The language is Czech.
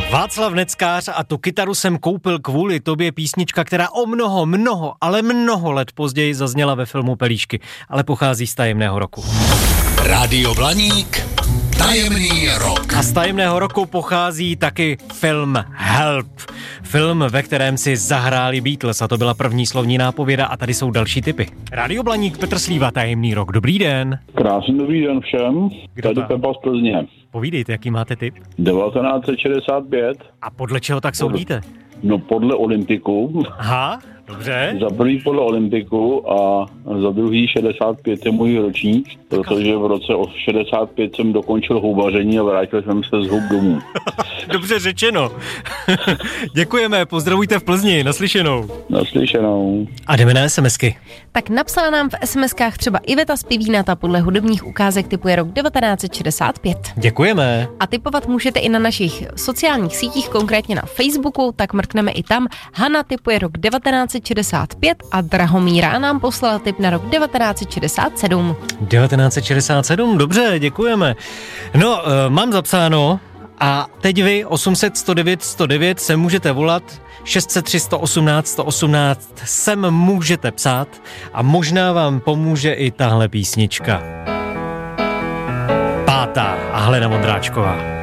Václav Neckář a tu kytaru jsem koupil kvůli tobě, písnička, která o mnoho let později zazněla ve filmu Pelíšky, ale pochází z Tajemného roku. Rádio Blaník, Tajemný rok. A z Tajemného roku pochází taky film Help. Film, ve kterém si zahráli Beatles, a to byla první slovní nápověda, a tady jsou další tipy. Rádio Blaník, Petr Slíva, Tajemný rok. Dobrý den. Krásný dobrý den všem. Kdo Tady tam? Pepa z Plzně. Povídejte, jaký máte tip? 1965. A podle čeho tak soudíte? No podle Olympiku. Aha, dobře. Za prvý podle Olympiku a za druhý 65 je můj ročník, protože v roce 65 jsem dokončil houbaření a vrátil jsem se z hub domů. Dobře řečeno. Děkujeme, pozdravujte v Plzni, naslyšenou. Naslyšenou. A jdeme na SMSky. Tak napsala nám v SMSkách třeba Iveta z Pivínata, podle hudebních ukázek typuje rok 1965. Děkujeme. A tipovat můžete i na našich sociálních sítích, konkrétně na Facebooku, tak mrkneme i tam. Hana tipuje rok 1965 a Drahomíra nám poslala tip na rok 1967. 1967, dobře, děkujeme. No, mám zapsáno a teď vy 800 109 109 se můžete volat, 603 118 118 sem můžete psát a možná vám pomůže i tahle písnička. Pátá a Helena Vondráčková.